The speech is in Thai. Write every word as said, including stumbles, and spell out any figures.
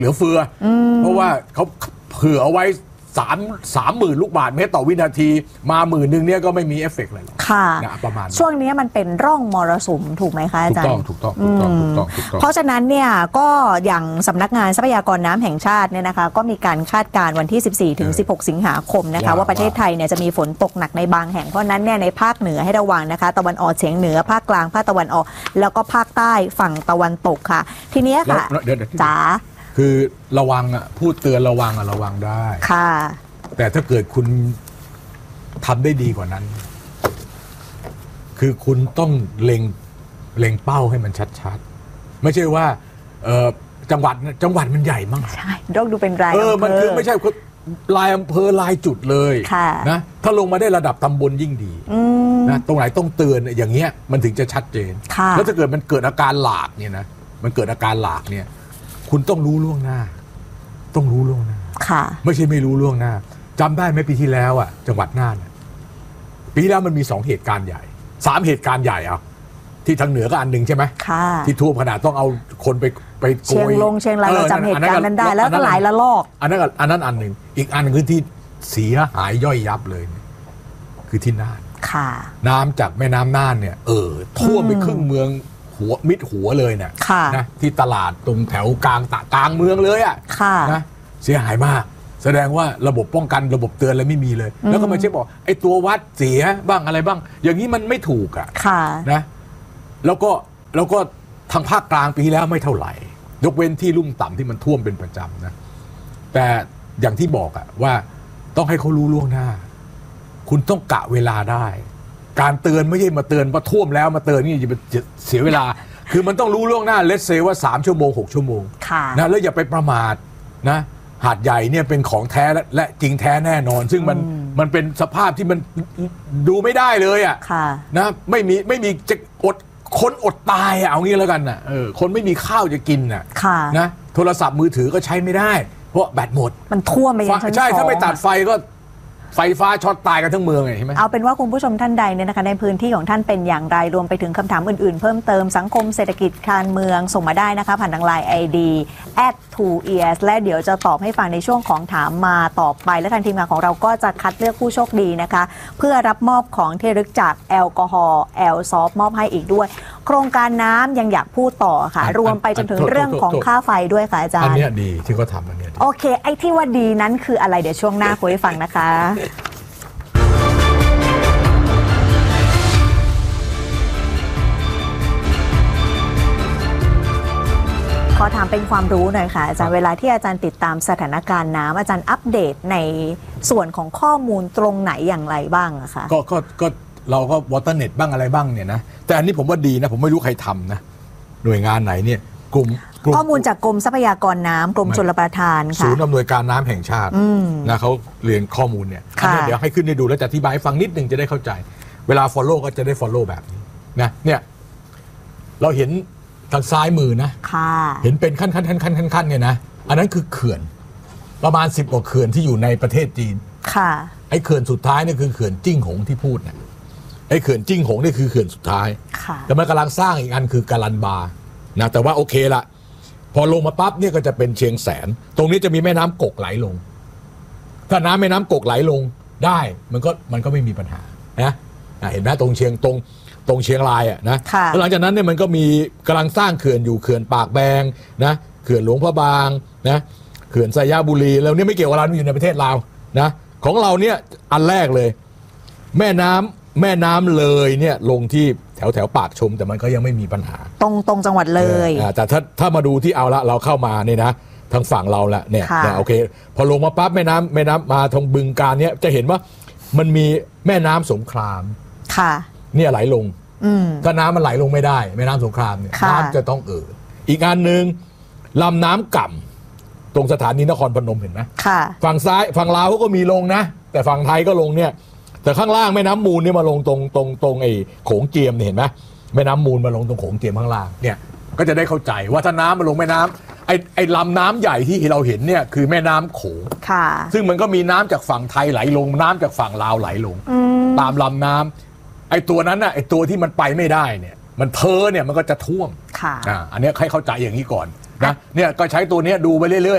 เหลือเฟือเพราะว่าเขาเผื่อเอาไว้สามสามหมื่นลูกบาศก์เมตรต่อวินาทีมาหมื่นหนึ่งเนี่ยก็ไม่มีเอฟเฟกต์อะไรหรอกค่ะประมาณช่วงนี้มันเป็นร่องมรสุมถูกไหมคะอาจารย์ถูกต้องถูกต้องถูกต้องถูกต้องเพราะฉะนั้นเนี่ยก็อย่างสำนักงานทรัพยากรน้ำแห่งชาติเนี่ยนะคะก็มีการคาดการณ์วันที่สิบสี่ถึงสิบหกสิงหาคมนะคะว่าประเทศไทยเนี่ยจะมีฝนตกหนักในบางแห่งเพราะนั้นเนี่ยในภาคเหนือให้ระวังนะคะตะวันออกเฉียงเหนือภาคกลางภาคตะวันออกแล้วก็ภาคใต้ฝั่งตะวันตกค่ะทีนี้ค่ะจ๋าคือระวังอ่ะพูดเตือนระวังอ่ะระวังได้ค่ะแต่ถ้าเกิดคุณทำได้ดีกว่านั้นคือคุณต้องเล็งเล็งเป้าให้มันชัดๆไม่ใช่ว่าเออจังหวัดจังหวัดมันใหญ่มากใช่ต้องดูเป็นรายอำเภอเออมันคือไม่ใช่รายอำเภอรายจุดเลยนะถ้าลงมาได้ระดับตำบลยิ่งดีนะตรงไหนต้องเตือนอย่างเงี้ยมันถึงจะชัดเจนแล้วถ้าเกิดมันเกิดอาการหลากเนี่ยนะมันเกิดอาการหลากเนี่ยคุณต้องรู้ล่วงหน้าต้องรู้ล่วงหน้าไม่ใช่ไม่รู้ล่วงหน้าจำได้ไหมปีที่แล้วอ่ะจังหวัดน่านปีที่แล้วมันมีสองเหตุการณ์ใหญ่สามเหตุการณ์ใหญ่อ่ะที่ทางเหนือก็อันหนึ่งใช่ไหมที่ท่วมขนาดต้องเอาคนไปไปโกยเชียงลงเชียงรายเราจำเหตุการณ์นั้นได้แล้วก็หลายละลอกอันนั้นอันนั้นอันหนึ่งอีกอันนึงคือที่เสียหายย่อยยับเลยคือที่น่านน้ำจากแม่น้ำน่านเนี่ยเออท่วมไปครึ่งเมืองหัวมิดหัวเลยเนี่ยนะที่ตลาดตรงแถวกลางตะกลางเมืองเลยอ่ะนะเสียหายมากแสดงว่าระบบป้องกันระบบเตือนอะไรไม่มีเลยแล้วก็ไม่ใช่บอกไอ้ตัววัดเสียบ้างอะไรบ้างอย่างนี้มันไม่ถูกอ่ะนะแล้วก็แล้วก็ทางภาคกลางปีแล้วไม่เท่าไหร่ยกเว้นที่ลุ่มต่ำที่มันท่วมเป็นประจำนะแต่อย่างที่บอกอ่ะว่าต้องให้เขารู้ล่วงหน้าคุณต้องกะเวลาได้การเตือนไม่ใช่มาเตือนว่าท่วมแล้วมาเตือนนี่จะเสียเวลาคือมันต้องรู้ล่วงหน้าเลทเซว่าสามชั่วโมงหกชั่วโมงนะแล้วอย่าไปประมาทนะหาดใหญ่เนี่ยเป็นของแท้และจริงแท้แน่นอนซึ่งมันมันเป็นสภาพที่มันดูไม่ได้เลยอ่ะนะไม่มีไม่มีจะอดคนอดตายอ่ะเอางี้แล้วกันน่ะเออคนไม่มีข้าวจะกินน่ะนะโทรศัพท์มือถือก็ใช้ไม่ได้เพราะแบตหมดมันท่วมไปยังชั้นสองใช่ถ้าไม่ตัดไฟก็ไฟฟ้าช็อตตายกันทั้งเมืองไงใช่ไหมเอาเป็นว่าคุณผู้ชมท่านใดเนี่ยนะคะในพื้นที่ของท่านเป็นอย่างไรรวมไปถึงคำถามอื่นๆเพิ่มเติมสังคมเศรษฐกิจการเมืองส่งมาได้นะคะผ่านทางไลน์ ไอ ดี แอท ทู อี เอส และเดี๋ยวจะตอบให้ฟังในช่วงของถามมาตอบไปและทางทีมงานของเราก็จะคัดเลือกผู้โชคดีนะคะเพื่อรับมอบของที่ระลึกจากแอลกอฮอล์แอลซอฟมอบให้อีกด้วยโครงการน้ำยังอยากพูดต่อค่ะรวมไปจนถึงเรื่องของค่าไฟด้วยค่ะอาจารย์อันนี้ดีที่เขาทำอันนี้โอเคไอ้ที่ว่าดีนั้นคืออะไรเดี๋ยวช่วงหน้าคุยให้ฟังนะคะขอถามเป็นความรู้หน่อยค่ะอาจารย์เวลาที่อาจารย์ติดตามสถานการณ์น้ำอาจารย์อัปเดตในส่วนของข้อมูลตรงไหนอย่างไรบ้างอะคะก็ก็ก็เราก็วอเตอร์เน็ตบ้างอะไรบ้างเนี่ยนะแต่อันนี้ผมว่าดีนะผมไม่รู้ใครทำนะหน่วยงานไหนเนี่ยกลุ่มข้อมูลจากกรมทรัพยากรน้ำกรมชลประทานค่ะศูนย์อำนวยการน้ำแห่งชาตินะเขาเรียนข้อมูลเนี่ยเดี๋ยวให้ขึ้นให้ดูแล้วจะอธิบายให้ฟังนิดนึงจะได้เข้าใจเวลา follow ก็จะได้ follow แบบนี้นะเนี่ยเราเห็นทางซ้ายมือนะเห็นเป็นขั้นขั้นขั้นขั้นขั้นขั้นเนี่ยนะอันนั้นคือเขื่อนประมาณสิบกว่าเขื่อนที่อยู่ในประเทศจีนค่ะไอ้เขื่อนสุดท้ายนี่คือเขื่อนจิ้งหงที่พูดเนี่ยไอ้เขื่อนจิ้งหงนี่คือเขื่อนสุดท้ายแต่มันกำลังสร้างอีกอันคือกาลันบานะแต่ว่าโอเคละพอลงมาปั๊บเนี่ยก็จะเป็นเชียงแสนตรงนี้จะมีแม่น้ำกกไหลลงถ้าน้ำแม่น้ำกกไหลลงได้มันก็มันก็ไม่มีปัญหานะเห็นไหมตรงเชียงตรงตรงเชียงรายอ่ะนะแล้วหลังจากนั้นเนี่ยมันก็มีกำลังสร้างเขื่อนอยู่เขื่อนปากแบงนะเขื่อนหลวงพระบางนะเขื่อนสยบุรีแล้วเนี่ยไม่เกี่ยวกับเราอยู่ในประเทศลาวนะของเราเนี่ยอันแรกเลยแม่น้ำแม่น้ำเลยเนี่ยลงที่แถวแถวปากชมแต่มันก็ยังไม่มีปัญหาตรงตรงจังหวัดเลยแต่ถ้าถ้ามาดูที่เอาละเราเข้ามาเนี่ยนะทางฝั่งเราละเนี่ยโอเคพอลงมาปั๊บแม่น้ำแม่น้ำมาทางบึงกาฬเนี่ยจะเห็นว่ามันมีแม่น้ำสงครามค่ะเนี่ยไหลลงถ้าน้ำมันไหลลงไม่ได้แม่น้ำสงครามเนี่ยน้ำจะต้องเอ่ออีกอันหนึ่งลำน้ำก่ำตรงสถานีนครพนมเห็นไหมฝั่งซ้ายฝั่งลาวก็มีลงนะแต่ฝั่งไทยก็ลงเนี่ยแต่ข้างล่างแม่น้ำมูลนี่มาลงตรงตรงตรงไอ้โขงเจียมเห็นไหมแม่น้ำมูลมาลงตรงโขงเจียมข้างล่างเนี่ยก็จะได้เข้าใจว่าถ้าน้ำมาลงแม่น้ำไอ้ไอ้ลำน้ำใหญ่ที่เราเห็นเนี่ยคือแม่น้ำโขงซึ่งมันก็มีน้ำจากฝั่งไทยไหลลงน้ำจากฝั่งลาวไหลลงตามลำน้ำไอ้ตัวนั้นน่ะไอ้ตัวที่มันไปไม่ได้เนี่ยมันเทอเนี่ยมันก็จะท่วมอ่าอันนี้ให้เข้าใจอย่างนี้ก่อนนะเนี่ยก็ใช้ตัวนี้ดูไปเรื่อย